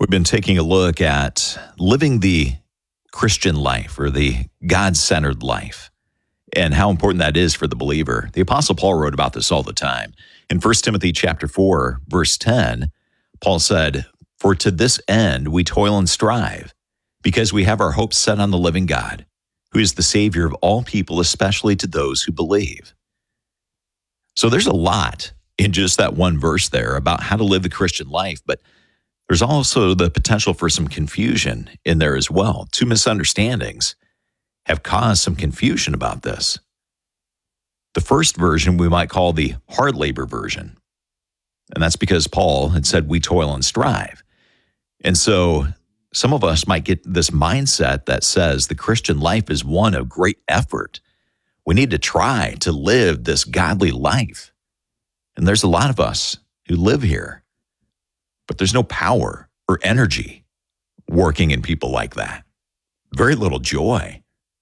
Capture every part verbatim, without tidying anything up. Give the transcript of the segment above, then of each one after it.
We've been taking a look at living the Christian life or the God-centered life and how important that is for the believer. The Apostle Paul wrote about this all the time. In First Timothy chapter four, verse ten, Paul said, "For to this end we toil and strive, because we have our hopes set on the living God, who is the Savior of all people, especially to those who believe." So there's a lot in just that one verse there about how to live the Christian life, but there's also the potential for some confusion in there as well. Two misunderstandings have caused some confusion about this. The first version we might call the hard labor version, and that's because Paul had said we toil and strive. And so some of us might get this mindset that says the Christian life is one of great effort. We need to try to live this godly life. And there's a lot of us who live here, but there's no power or energy working in people like that. Very little joy.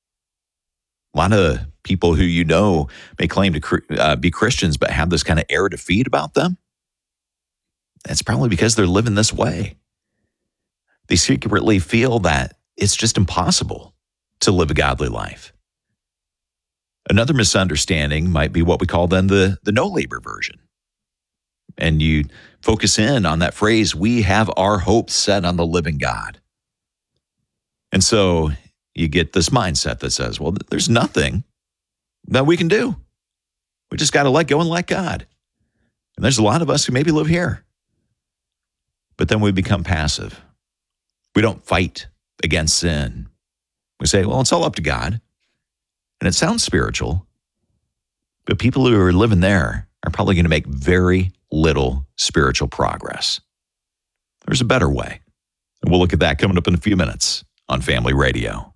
A lot of people who you know may claim to uh, be Christians but have this kind of air to feed about them. That's probably because they're living this way. They secretly feel that it's just impossible to live a godly life. Another misunderstanding might be what we call then the, the no labor version. And you focus in on that phrase, we have our hopes set on the living God. And so you get this mindset that says, well, there's nothing that we can do. We just got to let go and let God. And there's a lot of us who maybe live here. But then we become passive. We don't fight against sin. We say, well, it's all up to God. And it sounds spiritual, but people who are living there are probably going to make very little spiritual progress. There's a better way. And we'll look at that coming up in a few minutes on Family Radio.